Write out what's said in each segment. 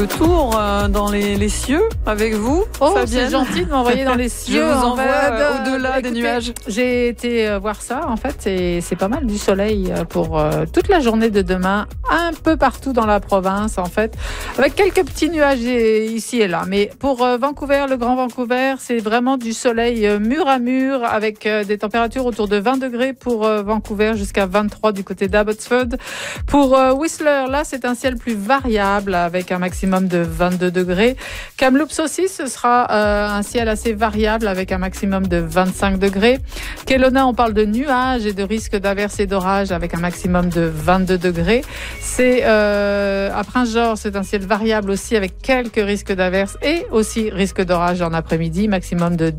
Le tour dans les cieux avec vous, Fabienne. C'est gentil de m'envoyer dans les cieux. Je vous envoie au-delà des nuages. J'ai été voir ça, en fait, et c'est pas mal du soleil pour toute la journée de demain, un peu partout dans la province, en fait, avec quelques petits nuages ici et là. Mais pour Vancouver, le Grand Vancouver, c'est vraiment du soleil mur à mur, avec des températures autour de 20 degrés pour Vancouver, jusqu'à 23 du côté d'Abbotsford. Pour Whistler, là, c'est un ciel plus variable, avec un maximum de 22 degrés. Kamloops aussi, ce sera un ciel assez variable avec un maximum de 25 degrés. Kelowna, on parle de nuages et de risque d'averses et d'orages avec un maximum de 22 degrés. C'est à Prince-Georges, c'est un ciel variable aussi avec quelques risques d'averses et aussi risque d'orage en après-midi, maximum de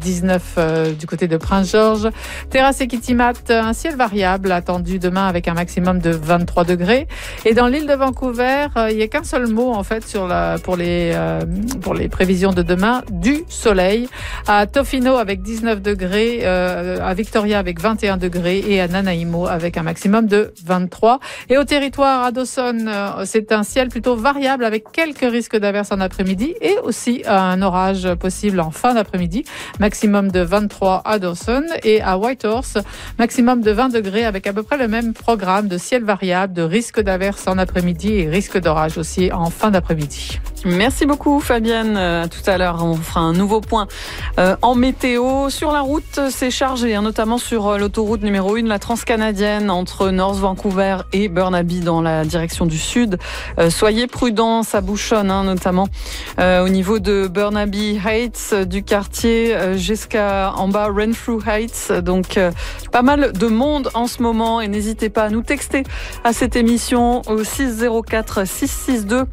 19 du côté de Prince-Georges. Terrasse et Kitimat, un ciel variable attendu demain avec un maximum de 23 degrés. Et dans l'île de Vancouver, il n'y a qu'un seul mot en fait pour les prévisions de demain, du soleil. À Tofino avec 19 degrés, à Victoria avec 21 degrés et à Nanaimo avec un maximum de 23. Et au territoire à Dawson, c'est un ciel plutôt variable avec quelques risques d'averses en après-midi et aussi un orage possible en fin d'après-midi. Maximum de 23 à Dawson et à Whitehorse, maximum de 20 degrés avec à peu près le même programme de ciel variable, de risque d'averses en après-midi et risque d'orage aussi en fin d'après-midi. Merci beaucoup Fabienne. À tout à l'heure, on fera un nouveau point en météo. Sur la route, c'est chargé, notamment sur l'autoroute numéro 1, la transcanadienne entre North Vancouver et Burnaby dans la direction du sud. Soyez prudents, ça bouchonne, notamment au niveau de Burnaby Heights, du quartier jusqu'à en bas Renfrew Heights. Donc pas mal de monde en ce moment et n'hésitez pas à nous texter à cette émission au 604 662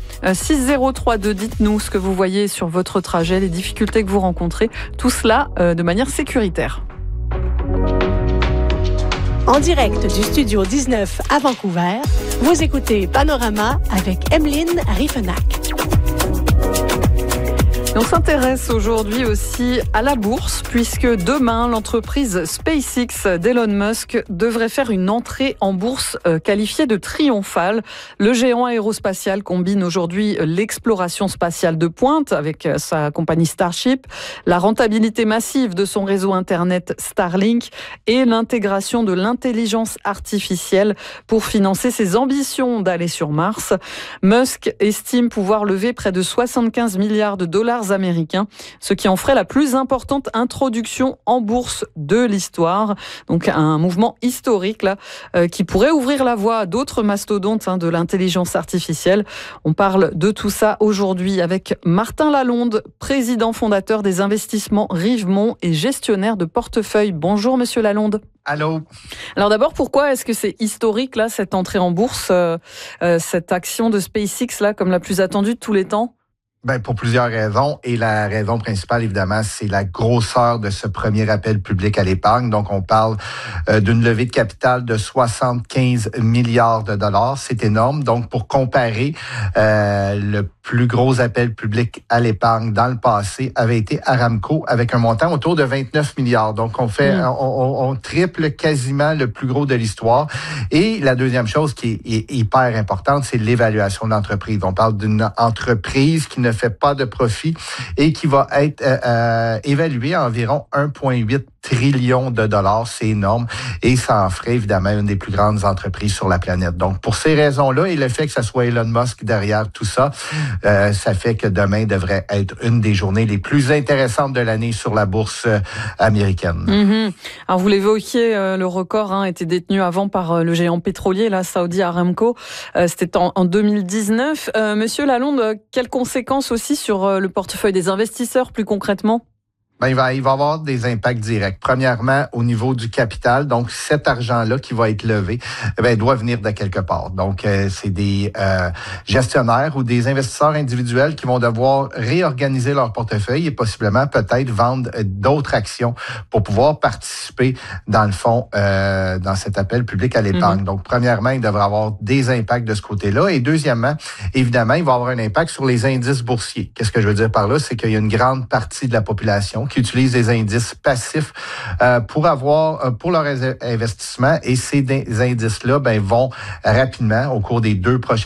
6032. Dites-nous ce que vous voyez sur votre trajet, les difficultés que vous rencontrez, tout cela de manière sécuritaire. En direct du Studio 19 à Vancouver, vous écoutez Panorama avec Emeline Riefenach. On s'intéresse aujourd'hui aussi à la bourse, puisque demain, l'entreprise SpaceX d'Elon Musk devrait faire une entrée en bourse qualifiée de triomphale. Le géant aérospatial combine aujourd'hui l'exploration spatiale de pointe avec sa compagnie Starship, la rentabilité massive de son réseau Internet Starlink et l'intégration de l'intelligence artificielle pour financer ses ambitions d'aller sur Mars. Musk estime pouvoir lever près de 75 milliards de dollars américains, ce qui en ferait la plus importante introduction en bourse de l'histoire. Donc un mouvement historique là, qui pourrait ouvrir la voie à d'autres mastodontes de l'intelligence artificielle. On parle de tout ça aujourd'hui avec Martin Lalonde, président fondateur des investissements Rivemont et gestionnaire de portefeuille. Bonjour Monsieur Lalonde. Allô. Alors d'abord, pourquoi est-ce que c'est historique là, cette entrée en bourse, cette action de SpaceX là, comme la plus attendue de tous les temps? Pour plusieurs raisons. Et la raison principale, évidemment, c'est la grosseur de ce premier appel public à l'épargne. Donc, on parle d'une levée de capital de 75 milliards de dollars. C'est énorme. Donc, pour comparer, le plus gros appel public à l'épargne dans le passé avait été Aramco avec un montant autour de 29 milliards. Donc, on triple quasiment le plus gros de l'histoire. Et la deuxième chose qui est hyper importante, c'est l'évaluation de l'entreprise. On parle d'une entreprise qui ne fait pas de profit et qui va être évaluée à environ 1,8 trillion de dollars. C'est énorme et ça en ferait évidemment une des plus grandes entreprises sur la planète. Donc, pour ces raisons-là et le fait que ça soit Elon Musk derrière tout ça, ça fait que demain devrait être une des journées les plus intéressantes de l'année sur la bourse américaine. Mm-hmm. Alors, vous l'évoquiez, le record était détenu avant par le géant pétrolier, la Saudi Aramco. C'était en 2019. Monsieur Lalonde, quelles conséquences aussi sur le portefeuille des investisseurs plus concrètement? Il va avoir des impacts directs. Premièrement, au niveau du capital, donc cet argent-là qui va être levé, doit venir de quelque part. Donc, c'est des gestionnaires ou des investisseurs individuels qui vont devoir réorganiser leur portefeuille et possiblement peut-être vendre d'autres actions pour pouvoir participer, dans le fond, dans cet appel public à l'épargne. Donc, premièrement, il devrait avoir des impacts de ce côté-là. Et deuxièmement, évidemment, il va avoir un impact sur les indices boursiers. Qu'est-ce que je veux dire par là? C'est qu'il y a une grande partie de la population qui utilisent des indices passifs pour leurs investissements et ces indices-là vont rapidement, au cours des 2 prochaines